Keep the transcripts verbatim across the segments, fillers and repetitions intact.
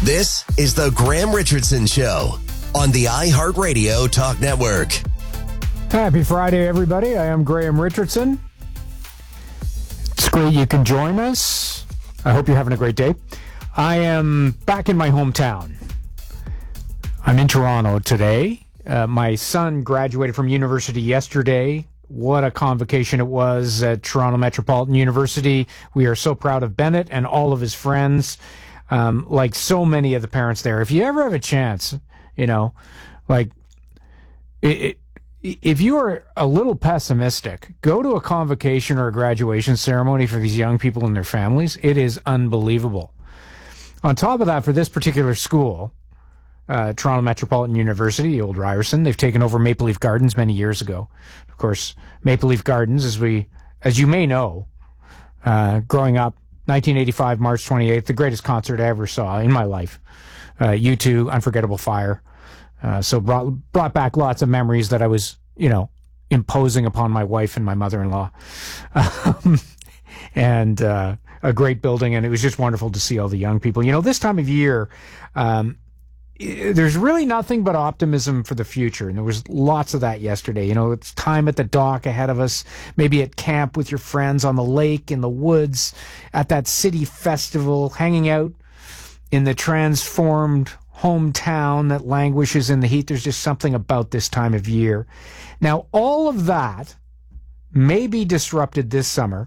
This is the Graham Richardson Show on the iHeartRadio Talk Network. Happy Friday, everybody. I am Graham Richardson. It's great you can join us. I hope you're having a great day. I am back in my hometown. I'm in Toronto today. Uh, my son graduated from university yesterday. What a convocation it was at Toronto Metropolitan University. We are so proud of Bennett and all of his friends, um, like so many of the parents there. If you ever have a chance, you know, like, it, it, if you are a little pessimistic, go to a convocation or a graduation ceremony for these young people and their families. It is unbelievable. On top of that, for this particular school, Uh, Toronto Metropolitan University, the old Ryerson. They've taken over Maple Leaf Gardens many years ago. Of course, Maple Leaf Gardens, as we, as you may know, uh, growing up, nineteen eighty-five, March twenty-eighth, the greatest concert I ever saw in my life. Uh, U two, Unforgettable Fire. Uh, so brought brought back lots of memories that I was, you know, imposing upon my wife and my mother-in-law. Um, and uh, a great building, and it was just wonderful to see all the young people. You know, this time of year, um, there's really nothing but optimism for the future. And there was lots of that yesterday. You know, it's time at the dock ahead of us, maybe at camp with your friends on the lake, in the woods, at that city festival, hanging out in the transformed hometown that languishes in the heat. There's just something about this time of year. Now, all of that may be disrupted this summer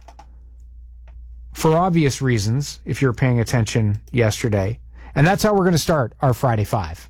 for obvious reasons, if you're paying attention yesterday. And that's how we're going to start our Friday Five.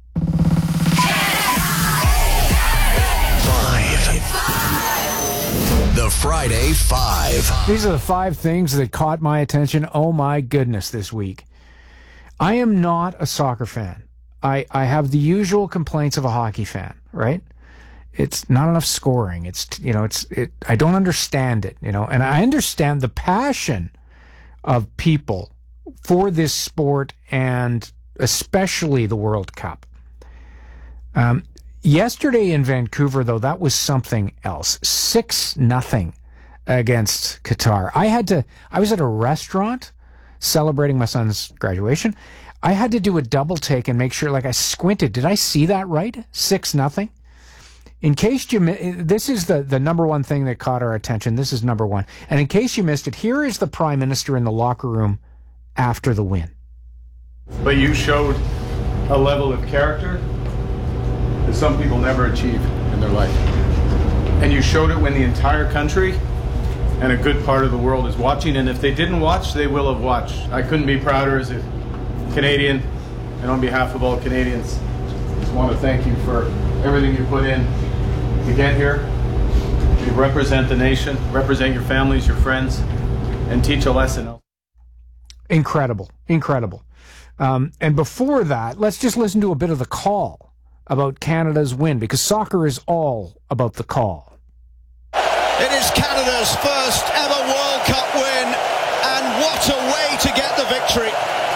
Five. The Friday Five. These are the five things that caught my attention. Oh, my goodness, this week. I am not a soccer fan. I, I have the usual complaints of a hockey fan, right? It's not enough scoring. It's, you know, it's, it, I don't understand it, you know, and I understand the passion of people for this sport, and especially the World Cup. Um, yesterday in Vancouver, though, that was something else. Six nothing against Qatar. I had to, I was at a restaurant celebrating my son's graduation. I had to do a double take and make sure, like, I squinted. Did I see that right? Six nothing. In case you, this is the, the number one thing that caught our attention. This is number one. And in case you missed it, here is the Prime Minister in the locker room after the win. But you showed a level of character that some people never achieve in their life. And you showed it when the entire country and a good part of the world is watching. And if they didn't watch, they will have watched. I couldn't be prouder as a Canadian. And on behalf of all Canadians, I just want to thank you for everything you put in to get here. You represent the nation, represent your families, your friends, and teach a lesson. Incredible, incredible. Um, and before that, let's just listen to a bit of the call about Canada's win, because soccer is all about the call. It is Canada's first ever World Cup win, and what a way to get the victory.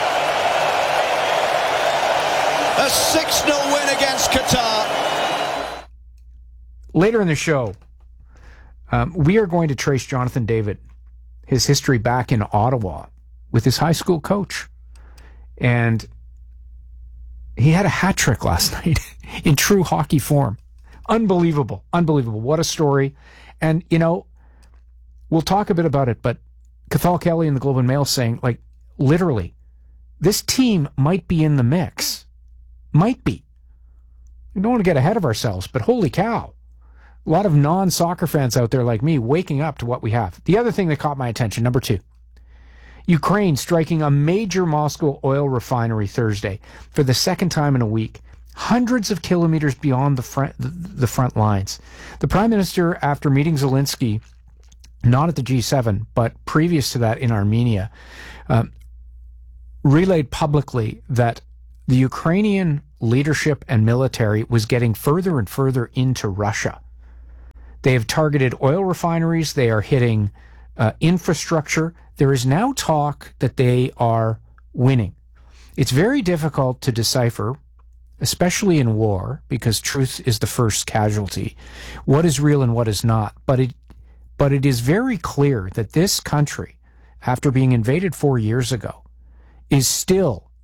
A six nil win against Qatar. Later in the show, um, we are going to trace Jonathan David, his history back in Ottawa, with his high school coach. And he had a hat trick last night in true hockey form. Unbelievable. Unbelievable. What a story. And, you know, we'll talk a bit about it, but Cathal Kelly in the Globe and Mail saying, like, literally, this team might be in the mix. Might be. We don't want to get ahead of ourselves, but holy cow. A lot of non-soccer fans out there like me waking up to what we have. The other thing that caught my attention, number two. Ukraine striking a major Moscow oil refinery Thursday for the second time in a week, hundreds of kilometers beyond the front, the front lines. The Prime Minister, after meeting Zelensky, not at the G seven, but previous to that in Armenia, uh, relayed publicly that the Ukrainian leadership and military was getting further and further into Russia. They have targeted oil refineries. They are hitting uh, infrastructure. There is now talk that they are winning. It's very difficult to decipher, especially in war, because truth is the first casualty, what is real and what is not. But it, but it is very clear that this country, after being invaded four years ago, is still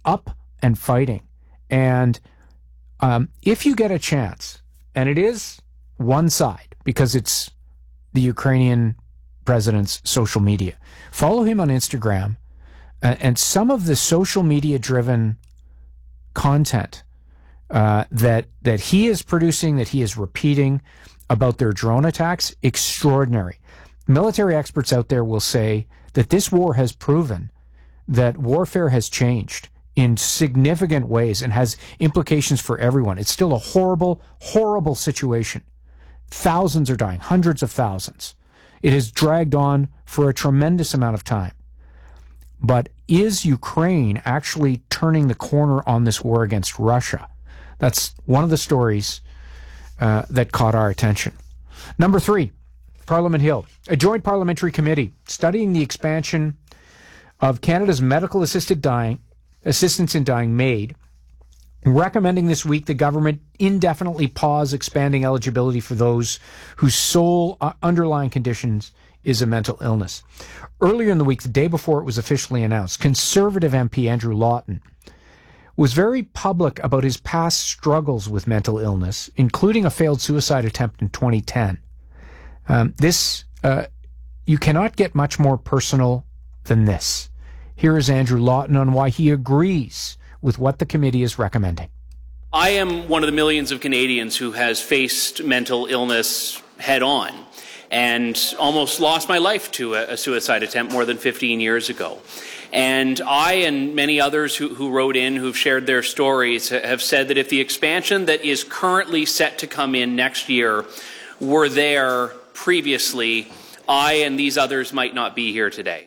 up and fighting. And um, if you get a chance, and it is one side because it's the Ukrainian president's social media, follow him on Instagram, uh, and some of the social media driven content uh, that that he is producing, that he is repeating about their drone attacks, extraordinary. Military experts out there will say that this war has proven that warfare has changed in significant ways and has implications for everyone. It's still a horrible, horrible situation. Thousands are dying, hundreds of thousands. It has dragged on for a tremendous amount of time. But is Ukraine actually turning the corner on this war against Russia? That's one of the stories uh, that caught our attention. Number three, Parliament Hill. A joint parliamentary committee studying the expansion of Canada's medical assisted dying, assistance in dying MAID, recommending this week the government indefinitely pause expanding eligibility for those whose sole uh, underlying conditions is a mental illness. Earlier in the week, the day before it was officially announced, Conservative M P Andrew Lawton was very public about his past struggles with mental illness, including a failed suicide attempt in twenty ten. Um, this, uh, you cannot get much more personal than this. Here is Andrew Lawton on why he agrees with what the committee is recommending. I am one of the millions of Canadians who has faced mental illness head on and almost lost my life to a, a suicide attempt more than fifteen years ago. And I and many others who, who wrote in, who've shared their stories, have said that if the expansion that is currently set to come in next year were there previously, I and these others might not be here today.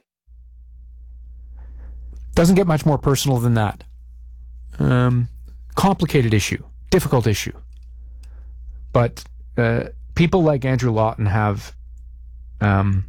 Doesn't get much more personal than that. Um, complicated issue, difficult issue. But uh, people like Andrew Lawton have um,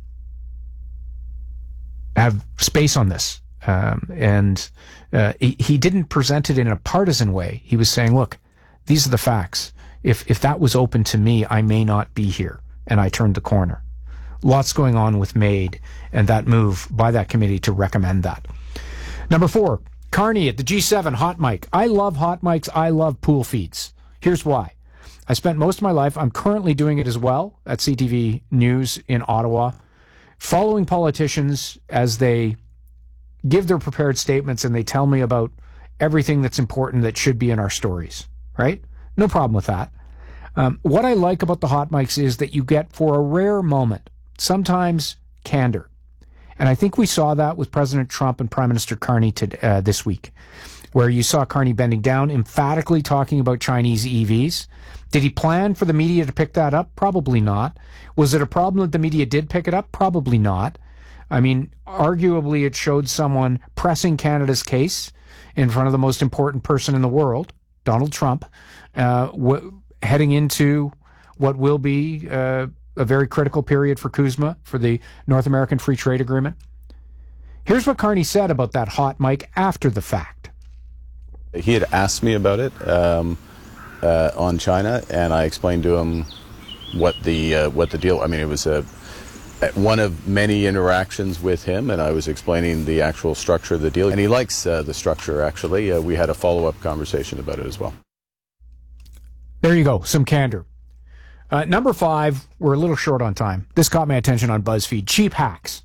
have space on this. Um, and uh, he, he didn't present it in a partisan way. He was saying, look, these are the facts. If if that was open to me, I may not be here. And I turned the corner. Lots going on with MAID and that move by that committee to recommend that. Number four, Carney at the G seven hot mic. I love hot mics. I love pool feeds. Here's why. I spent most of my life, I'm currently doing it as well at C T V News in Ottawa, following politicians as they give their prepared statements and they tell me about everything that's important that should be in our stories, right? No problem with that. Um, what I like about the hot mics is that you get, for a rare moment, sometimes candor. And I think we saw that with President Trump and Prime Minister Carney to, uh, this week, where you saw Carney bending down, emphatically talking about Chinese E Vs. Did he plan for the media to pick that up? Probably not. Was it a problem that the media did pick it up? Probably not. I mean, arguably it showed someone pressing Canada's case in front of the most important person in the world, Donald Trump, uh, w- heading into what will be uh, a very critical period for CUSMA, for the North American Free Trade Agreement. Here's what Carney said about that hot mic after the fact. He had asked me about it um, uh, on China, and I explained to him what the uh, what the deal. I mean, it was a one of many interactions with him, and I was explaining the actual structure of the deal. And he likes uh, the structure. Actually, uh, we had a follow-up conversation about it as well. There you go, some candor. Uh, number five, we're a little short on time. This caught my attention on BuzzFeed. Cheap hacks.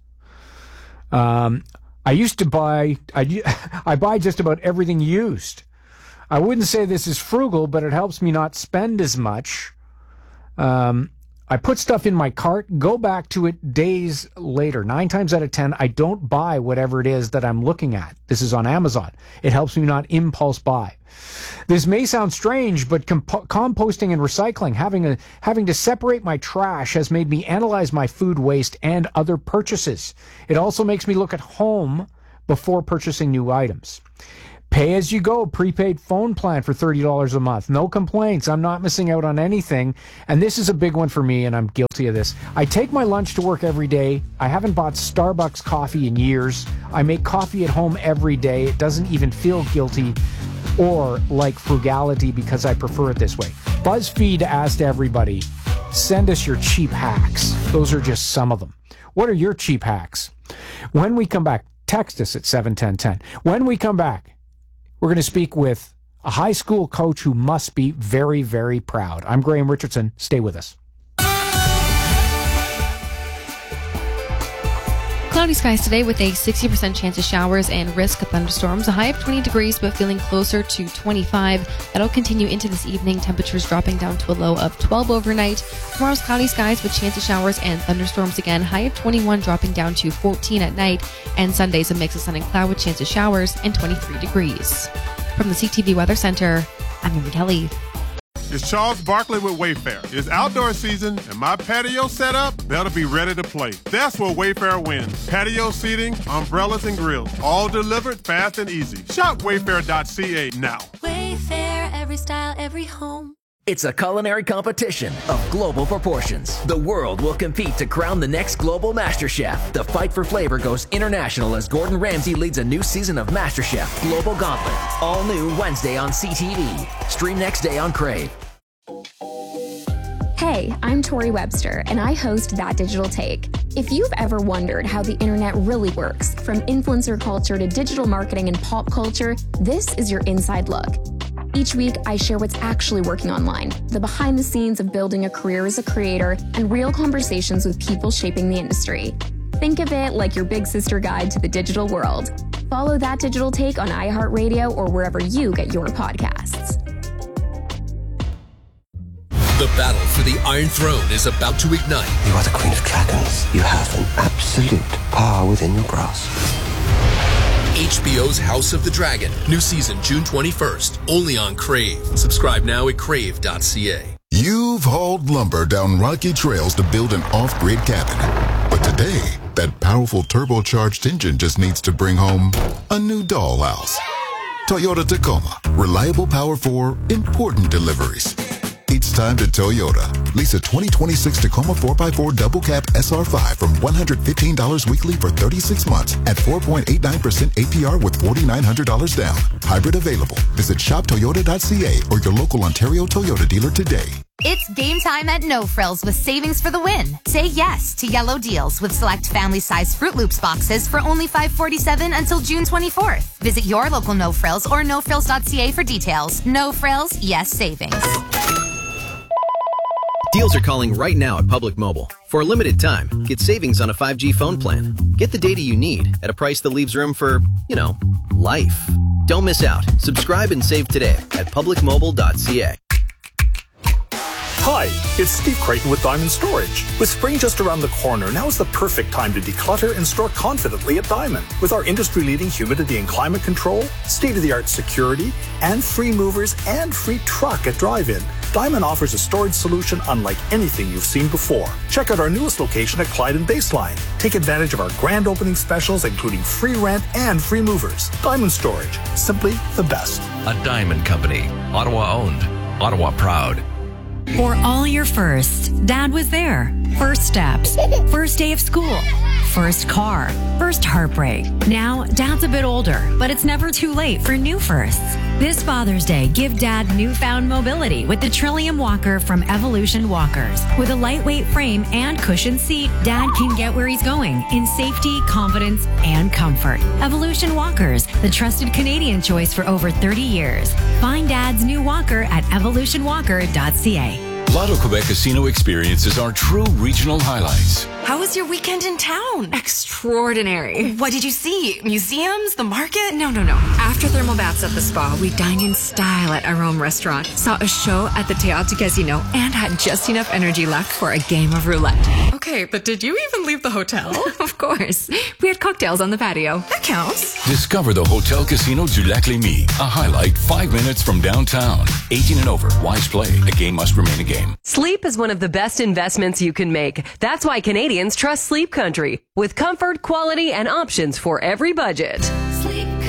Um, I used to buy, I, I buy just about everything used. I wouldn't say this is frugal, but it helps me not spend as much. Um, I put stuff in my cart, go back to it days later. Nine times out of ten, I don't buy whatever it is that I'm looking at. This is on Amazon. It helps me not impulse buy. This may sound strange, but comp- composting and recycling, having a, having to separate my trash has made me analyze my food waste and other purchases. It also makes me look at home before purchasing new items. Pay-as-you-go prepaid phone plan for thirty dollars a month. No complaints. I'm not missing out on anything. And this is a big one for me, and I'm guilty of this. I take my lunch to work every day. I haven't bought Starbucks coffee in years. I make coffee at home every day. It doesn't even feel guilty or like frugality because I prefer it this way. BuzzFeed asked everybody, send us your cheap hacks. Those are just some of them. What are your cheap hacks? When we come back, text us at seven ten ten. When we come back, We're going to speak with a high school coach who must be very, very proud. I'm Graham Richardson. Stay with us. Cloudy skies today with a sixty percent chance of showers and risk of thunderstorms. A high of twenty degrees, but feeling closer to twenty-five. That'll continue into this evening. Temperatures dropping down to a low of twelve overnight. Tomorrow's cloudy skies with chance of showers and thunderstorms again. High of twenty-one, dropping down to fourteen at night. And Sunday's a mix of sun and cloud with chance of showers and twenty-three degrees. From the C T V Weather Center, I'm Amy Kelly. It's Charles Barkley with Wayfair. It's outdoor season, and my patio set up, that'll be ready to play. That's where Wayfair wins. Patio seating, umbrellas, and grills, all delivered fast and easy. Shop wayfair dot c a now. Wayfair, every style, every home. It's a culinary competition of global proportions. The world will compete to crown the next global MasterChef. The fight for flavor goes international as Gordon Ramsay leads a new season of MasterChef Global Gauntlet. All new Wednesday on C T V. Stream next day on Crave. Hey, I'm Tori Webster, and I host That Digital Take. If you've ever wondered how the internet really works, from influencer culture to digital marketing and pop culture, this is your inside look. Each week, I share what's actually working online, the behind the scenes of building a career as a creator, and real conversations with people shaping the industry. Think of it like your big sister guide to the digital world. Follow That Digital Take on iHeartRadio or wherever you get your podcasts. The battle for the Iron Throne is about to ignite. You are the Queen of Dragons. You have an absolute power within your grasp. H B O's House of the Dragon. New season June twenty-first. Only on Crave. Subscribe now at crave dot c a. You've hauled lumber down rocky trails to build an off-grid cabin. But today, that powerful turbocharged engine just needs to bring home a new dollhouse. Toyota Tacoma. Reliable power for important deliveries. It's time to Toyota. Lease a twenty twenty-six Tacoma four by four Double Cab S R five from one hundred fifteen dollars weekly for thirty-six months at four point eight nine percent A P R with four thousand nine hundred dollars down. Hybrid available. Visit shop toyota dot c a or your local Ontario Toyota dealer today. It's game time at No Frills with savings for the win. Say yes to yellow deals with select family-size Fruit Loops boxes for only five dollars and forty-seven cents until June twenty-fourth. Visit your local No Frills or no frills dot c a for details. No Frills, yes savings. Deals are calling right now at Public Mobile. For a limited time, get savings on a five G phone plan. Get the data you need at a price that leaves room for, you know, life. Don't miss out. Subscribe and save today at public mobile dot c a. Hi, it's Steve Creighton with Diamond Storage. With spring just around the corner, now is the perfect time to declutter and store confidently at Diamond. With our industry-leading humidity and climate control, state-of-the-art security, and free movers and free truck at drive-in, Diamond offers a storage solution unlike anything you've seen before. Check out our newest location at Clyde and Baseline. Take advantage of our grand opening specials, including free rent and free movers. Diamond Storage, simply the best. A Diamond Company, Ottawa-owned, Ottawa proud. For all your firsts, Dad was there. First steps, first day of school, first car, first heartbreak. Now, Dad's a bit older, but it's never too late for new firsts. This Father's Day, give Dad newfound mobility with the Trillium Walker from Evolution Walkers. With a lightweight frame and cushioned seat, Dad can get where he's going in safety, confidence, and comfort. Evolution Walkers, the trusted Canadian choice for over thirty years. Find Dad's new walker at evolution walker dot c a. Lotto Quebec Casino experiences are true regional highlights. How was your weekend in town? Extraordinary. What did you see? Museums? The market? No, no, no. After thermal baths at the spa, we dined in style at Arome Restaurant, saw a show at the Teatro Casino, and had just enough energy left for a game of roulette. Okay, but did you even leave the hotel? Of course. We had cocktails on the patio. That counts. Discover the Hotel Casino du Lac-Lémy, a highlight five minutes from downtown. eighteen and over. Wise play. A game must remain a game. Sleep is one of the best investments you can make. That's why Canadians trust Sleep Country, with comfort, quality, and options for every budget. Sleep